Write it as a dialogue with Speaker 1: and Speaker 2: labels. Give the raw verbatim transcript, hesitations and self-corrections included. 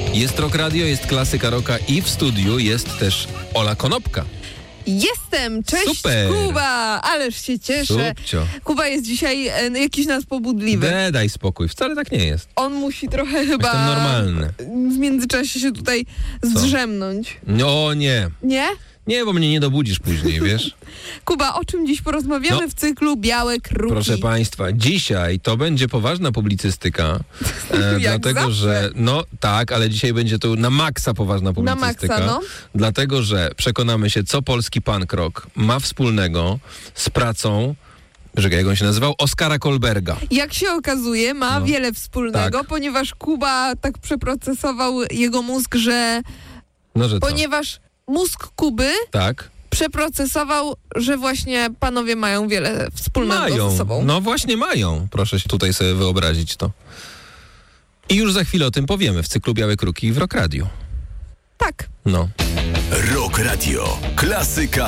Speaker 1: Jest Rock Radio, jest klasyka rocka i w studiu jest też Ola Konopka.
Speaker 2: Jestem! Cześć,
Speaker 1: Super.
Speaker 2: Kuba! Ależ się cieszę.
Speaker 1: Subcio.
Speaker 2: Kuba jest dzisiaj e, jakiś nas pobudliwy.
Speaker 1: De, daj spokój, wcale tak nie jest.
Speaker 2: On musi trochę chyba
Speaker 1: Jestem normalny.
Speaker 2: w międzyczasie się tutaj zdrzemnąć.
Speaker 1: No nie.
Speaker 2: Nie?
Speaker 1: Nie, bo mnie nie dobudzisz później, wiesz?
Speaker 2: Kuba, o czym dziś porozmawiamy
Speaker 1: No.
Speaker 2: w cyklu Białe Kruki?
Speaker 1: Proszę Państwa, dzisiaj to będzie poważna publicystyka, e,
Speaker 2: Jak
Speaker 1: dlatego
Speaker 2: zawsze.
Speaker 1: że, no tak, ale dzisiaj będzie to na maksa poważna publicystyka,
Speaker 2: maksa, no.
Speaker 1: dlatego że przekonamy się, co polski punk rock ma wspólnego z pracą, że jak on się nazywał, Oskara Kolberga.
Speaker 2: Jak się okazuje, ma
Speaker 1: No.
Speaker 2: wiele wspólnego,
Speaker 1: Tak.
Speaker 2: ponieważ Kuba tak przeprocesował jego mózg, że
Speaker 1: No, że co?
Speaker 2: ponieważ mózg Kuby
Speaker 1: Tak.
Speaker 2: przeprocesował, że właśnie panowie mają wiele wspólnego
Speaker 1: Mają,
Speaker 2: ze sobą.
Speaker 1: no właśnie mają. Proszę się tutaj sobie wyobrazić to. I już za chwilę o tym powiemy w cyklu Białe Kruki w Rock Radio.
Speaker 2: Tak.
Speaker 1: No.
Speaker 3: Rock Radio. Klasyka